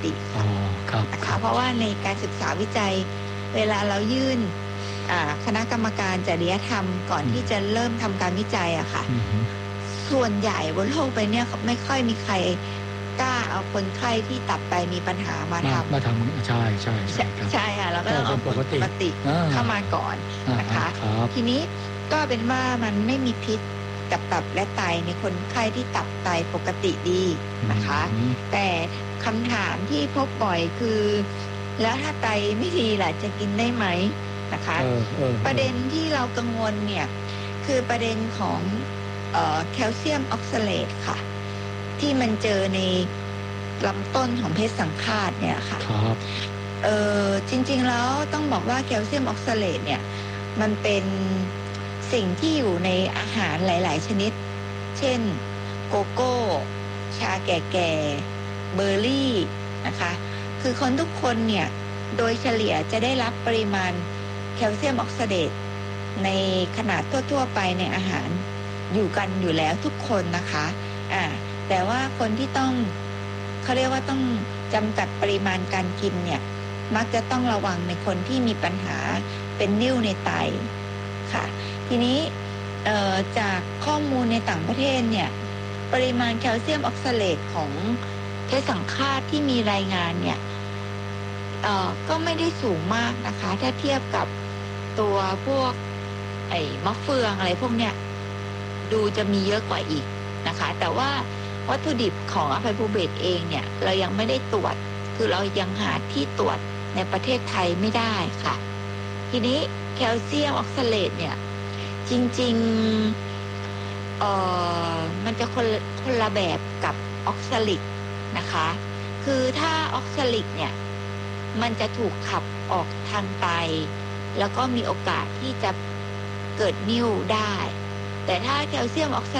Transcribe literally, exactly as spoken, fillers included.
ตินะคะเพราะว่าในการศึกษาวิจัยเวลาเรายื่นคณะกรรมการจริยธรรมก่อนที่จะเริ่มทำการวิจัยอะค่ะส่วนใหญ่บนโลกไปเนี่ยไม่ค่อยมีใครกล้าเอาคนไข้ที่ตับไตมีปัญหามาทำมาทำใช่ใช่ใช่ใช่ค่ะแล้วก็ต้องเอาคนปกติเข้ามาก่อนนะคะทีนี้ก็เป็นว่ามันไม่มีพิษกับตับและไตในคนไข้ที่ตับไตปกติดีนะคะแต่คำถามที่พบบ่อยคือแล้วถ้าไตไม่ดีล่ะจะกินได้ไหมนะคะประเด็นที่เรากังวลเนี่ยคือประเด็นของเอ่อแคลเซียมออกซาเลตค่ะที่มันเจอในลำต้นของเพชรสังฆาตเนี่ยค่ะครับเอ่อจริงๆแล้วต้องบอกว่าแคลเซียมออกซาเลตเนี่ยมันเป็นสิ่งที่อยู่ในอาหารหลายๆชนิดเช่นโกโก้ชาแก่ๆเบอร์รี่นะคะคือคนทุกคนเนี่ยโดยเฉลี่ยจะได้รับปริมาณแคลเซียมออกซาเลตในขนาดทั่วๆไปในอาหารอยู่กันอยู่แล้วทุกคนนะคะอ่าแต่ว่าคนที่ต้องเขาเรียกว่าต้องจำกัดปริมาณการกินเนี่ยมักจะต้องระวังในคนที่มีปัญหาเป็นนิ่วในไตค่ะทีนี้จากข้อมูลในต่างประเทศเนี่ยปริมาณแคลเซียมออกซาเลตของเพชรสังฆาตที่มีรายงานเนี่ยก็ไม่ได้สูงมากนะคะถ้าเทียบกับตัวพวกไอ้มะเฟืองอะไรพวกเนี้ยดูจะมีเยอะกว่าอีกนะคะแต่ว่าวัตถุดิบของอภัยภูเบศรเองเนี่ยเรายังไม่ได้ตรวจคือเรายังหาที่ตรวจในประเทศไทยไม่ได้ค่ะทีนี้แคลเซียมออกซาเลตเนี่ยจริงๆเอ่อมันจะคนคนละแบบกับออกซาลิกนะคะคือถ้าออกซาลิกเนี่ยมันจะถูกขับออกทางไตแล้วก็มีโอกาสที่จะเกิดนิ่วได้แต่ถ้าแคลเซียมออกซา